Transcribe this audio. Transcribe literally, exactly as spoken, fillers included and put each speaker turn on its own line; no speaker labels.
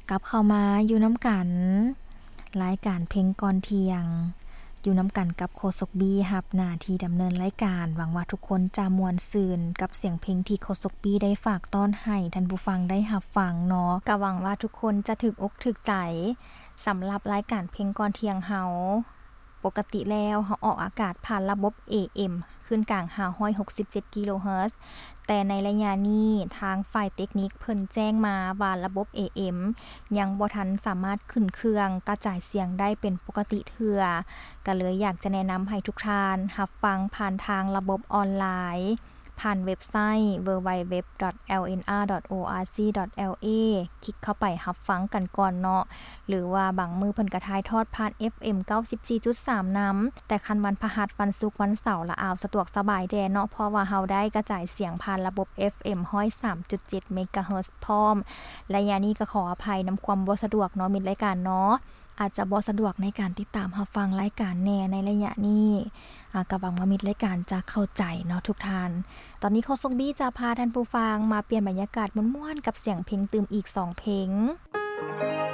กลับเข้ามาอยู่น้ำกันรายการเพลงก่อนเที่ยงอยู่น้ำกันกับโคศกบีรับหน้าที่ดำเนินรายการหวังว่าทุกคนจะม่วนซื่นกับเสียงเพลงที่โคศกบีได้ฝากต้อนให้ท่านผู้ฟังได้รับฟังเนาะก็หวังว่าทุกคนจะถึกอกถึกใจสำหรับรายการเพลงก่อนเที่ยงเฮาปกติแล้วเฮาออกอากาศผ่านระบบ เอ เอ็ม ขึ้นกลางห้าร้อยหกสิบเจ็ดกิโลเฮิรตซ์แต่ในระยะนี้ทางฝ่ายเทคนิคเพิ่นแจ้งมาว่าระบบ เอ เอ็ม ยังบ่ทันสามารถขึ้นเครื่องกระจายเสียงได้เป็นปกติเทื่อก็เลยอยากจะแนะนำให้ทุกท่านรับฟังผ่านทางระบบออนไลน์ผ่านเว็บไซต์ ดับเบิลยู ดับเบิลยู ดับเบิลยู ดอท แอล เอ็น อาร์ ดอท โอ อาร์ ซี ดอท แอล เอ คลิกเข้าไปรับฟังกันก่อนเนาะหรือว่าบางมื้อเพิ่นก็ถ่ายทอดผ่าน เอฟ เอ็ม เก้าสิบสี่จุดสาม นำแต่คันวันพฤหัสวันศุกร์วันเสาร์ละอาวสะดวกสบายแดเนาะเพราะว่าเฮาได้กระจายเสียงผ่านระบบ เอฟ เอ็ม หนึ่งร้อยสามจุดเจ็ด เมกะเฮิรตซ์พร้อมระยะนี้ก็ขออภัยนำความบ่สะดวกเนาะมิดรายการเนาะอาจจะบ่สะดวกในการติดตามรับฟังรายการแน่ในระยะนี้อ่าก็หวังว่ามิตรรายการจะเข้าใจเนาะทุกท่านตอนนี้โคศกบี้จะพาท่านผู้ฟังมาเปลี่ยนบรรยากาศม่วนๆกับเสียงเพลงตื่มอีกสองเพลง